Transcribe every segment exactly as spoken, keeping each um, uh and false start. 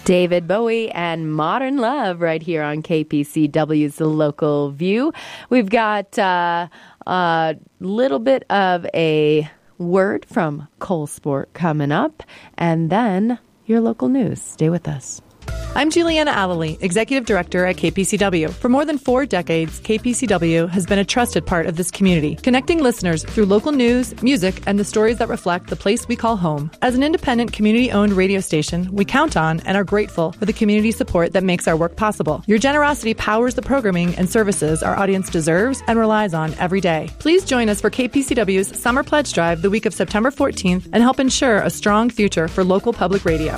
David Bowie and Modern Love right here on K P C W's The Local View. We've got uh, a little bit of a word from Cole Sport coming up, and then your local news. Stay with us. I'm Juliana Allely, Executive Director at K P C W. For more than four decades, K P C W has been a trusted part of this community, connecting listeners through local news, music, and the stories that reflect the place we call home. As an independent, community-owned radio station, we count on and are grateful for the community support that makes our work possible. Your generosity powers the programming and services our audience deserves and relies on every day. Please join us for K P C W's Summer Pledge Drive the week of September fourteenth and help ensure a strong future for local public radio.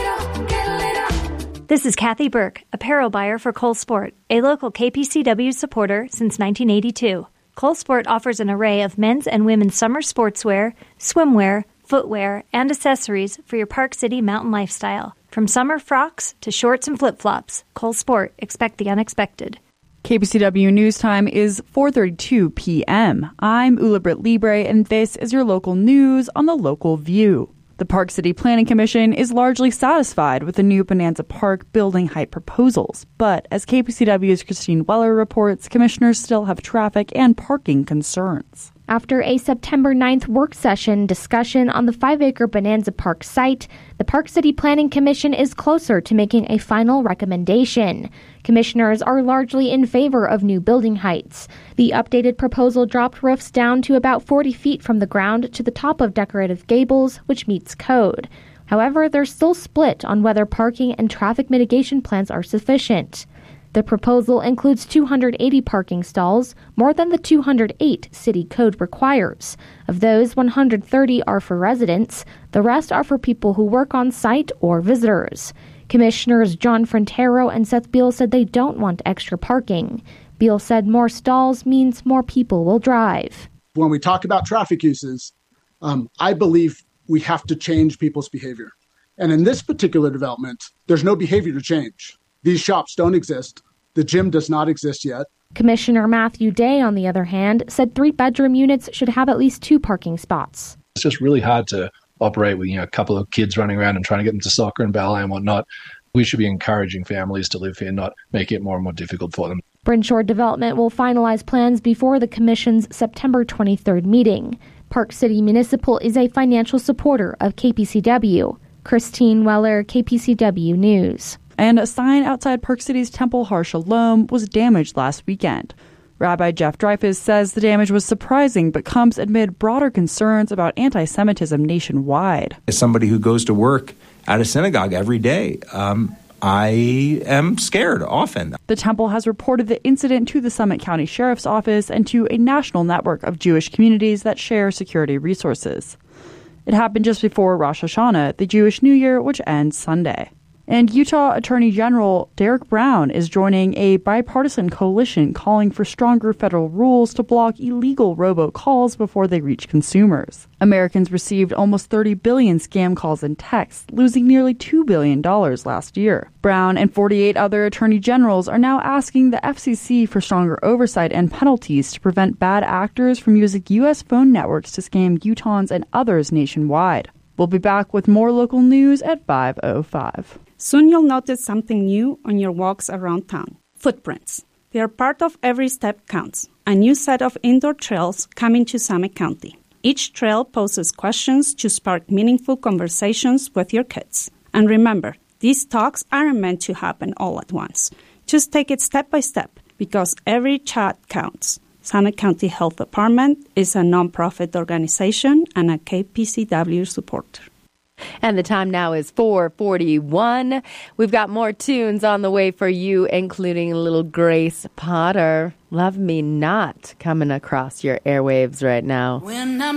This is Kathy Burke, apparel buyer for Cole Sport, a local K P C W supporter since nineteen eighty-two. Cole Sport offers an array of men's and women's summer sportswear, swimwear, footwear, and accessories for your Park City mountain lifestyle. From summer frocks to shorts and flip-flops, Cole Sport, expect the unexpected. K P C W News Time is four thirty-two p.m. I'm Ula Britt Libre, and this is your local news on The Local View. The Park City Planning Commission is largely satisfied with the new Bonanza Park building height proposals. But as K P C W's Christine Weller reports, commissioners still have traffic and parking concerns. After a September ninth work session discussion on the five-acre Bonanza Park site, the Park City Planning Commission is closer to making a final recommendation. Commissioners are largely in favor of new building heights. The updated proposal dropped roofs down to about forty feet from the ground to the top of decorative gables, which meets code. However, they're still split on whether parking and traffic mitigation plans are sufficient. The proposal includes two hundred eighty parking stalls, more than the two hundred eight city code requires. Of those, one hundred thirty are for residents. The rest are for people who work on site or visitors. Commissioners John Frontero and Seth Beal said they don't want extra parking. Beal said more stalls means more people will drive. When we talk about traffic uses, um, I believe we have to change people's behavior. And in this particular development, there's no behavior to change. These shops don't exist. The gym does not exist yet. Commissioner Matthew Day, on the other hand, said three-bedroom units should have at least two parking spots. It's just really hard to operate with, you know, a couple of kids running around and trying to get them to soccer and ballet and whatnot. We should be encouraging families to live here, not making it more and more difficult for them. Brinshore Development will finalize plans before the Commission's September twenty-third meeting. Park City Municipal is a financial supporter of K P C W. Christine Weller, K P C W News. And a sign outside Park City's Temple Har Shalom was damaged last weekend. Rabbi Jeff Dreyfus says the damage was surprising but comes amid broader concerns about anti-Semitism nationwide. As somebody who goes to work at a synagogue every day, um, I am scared often. The temple has reported the incident to the Summit County Sheriff's Office and to a national network of Jewish communities that share security resources. It happened just before Rosh Hashanah, the Jewish New Year, which ends Sunday. And Utah Attorney General Derek Brown is joining a bipartisan coalition calling for stronger federal rules to block illegal robocalls before they reach consumers. Americans received almost thirty billion scam calls and texts, losing nearly two billion dollars last year. Brown and forty-eight other attorney generals are now asking the F C C for stronger oversight and penalties to prevent bad actors from using U S phone networks to scam Utahns and others nationwide. We'll be back with more local news at five oh five. Soon you'll notice something new on your walks around town. Footprints. They are part of Every Step Counts, a new set of indoor trails coming to Summit County. Each trail poses questions to spark meaningful conversations with your kids. And remember, these talks aren't meant to happen all at once. Just take it step by step, because every chat counts. Summit County Health Department is a nonprofit organization and a K P C W supporter. And the time now is four forty-one. We've got more tunes on the way for you, including little Grace Potter. Love Me Not coming across your airwaves right now. When I'm